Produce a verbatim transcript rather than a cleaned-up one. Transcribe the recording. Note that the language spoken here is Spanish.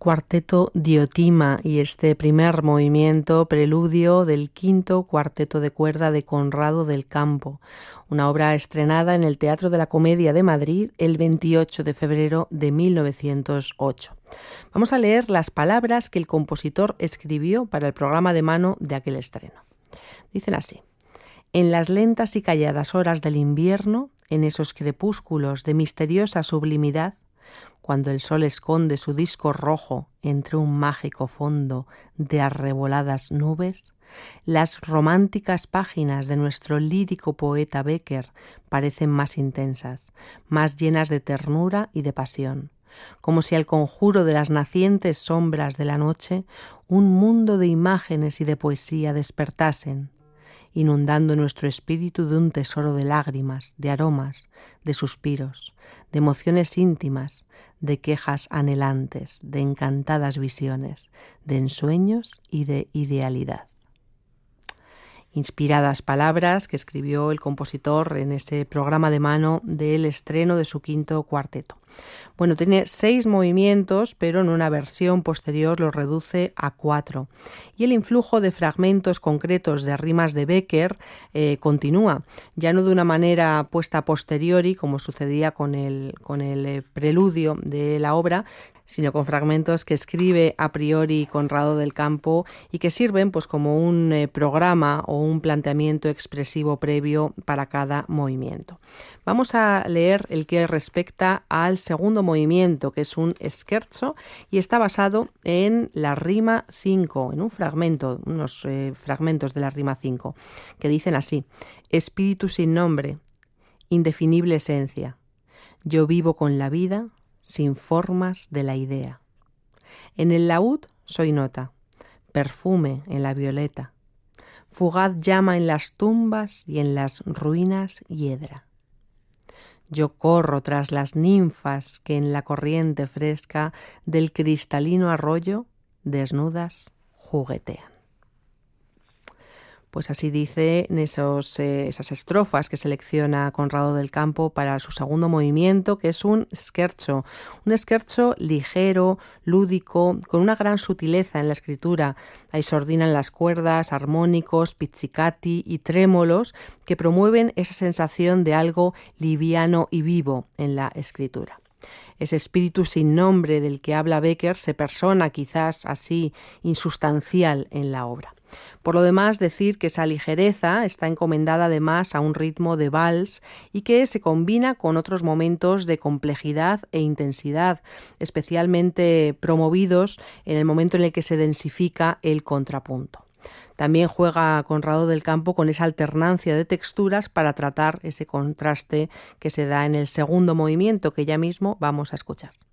Cuarteto Diotima y este primer movimiento, preludio del quinto cuarteto de cuerda de Conrado del Campo, una obra estrenada en el Teatro de la Comedia de Madrid el veintiocho de febrero de mil novecientos ocho. Vamos a leer las palabras que el compositor escribió para el programa de mano de aquel estreno. Dicen así: en las lentas y calladas horas del invierno, en esos crepúsculos de misteriosa sublimidad, cuando el sol esconde su disco rojo entre un mágico fondo de arreboladas nubes, las románticas páginas de nuestro lírico poeta Bécquer parecen más intensas, más llenas de ternura y de pasión, como si al conjuro de las nacientes sombras de la noche un mundo de imágenes y de poesía despertasen, inundando nuestro espíritu de un tesoro de lágrimas, de aromas, de suspiros, de emociones íntimas, de quejas anhelantes, de encantadas visiones, de ensueños y de idealidad. Inspiradas palabras que escribió el compositor en ese programa de mano del estreno de su quinto cuarteto. Bueno, tiene seis movimientos, pero en una versión posterior lo reduce a cuatro. Y el influjo de fragmentos concretos de rimas de Bécquer eh, continúa, ya no de una manera puesta a posteriori, como sucedía con el, con el eh, preludio de la obra, sino con fragmentos que escribe a priori Conrado del Campo y que sirven pues como un eh, programa o un planteamiento expresivo previo para cada movimiento. Vamos a leer el que respecta al segundo movimiento, que es un scherzo y está basado en la rima cinco, en un fragmento, unos eh, fragmentos de la rima cinco, que dicen así: espíritu sin nombre, indefinible esencia, yo vivo con la vida sin formas de la idea. En el laúd soy nota, perfume en la violeta, fugaz llama en las tumbas y en las ruinas hiedra. Yo corro tras las ninfas que en la corriente fresca del cristalino arroyo, desnudas, juguetean. Pues así dice en esos, eh, esas estrofas que selecciona Conrado del Campo para su segundo movimiento, que es un scherzo, un scherzo ligero, lúdico, con una gran sutileza en la escritura. Hay sordina en las cuerdas, armónicos, pizzicati y trémolos que promueven esa sensación de algo liviano y vivo en la escritura. Ese espíritu sin nombre del que habla Bécquer se persona quizás así insustancial en la obra. Por lo demás, decir que esa ligereza está encomendada además a un ritmo de vals y que se combina con otros momentos de complejidad e intensidad, especialmente promovidos en el momento en el que se densifica el contrapunto. También juega Conrado del Campo con esa alternancia de texturas para tratar ese contraste que se da en el segundo movimiento que ya mismo vamos a escuchar.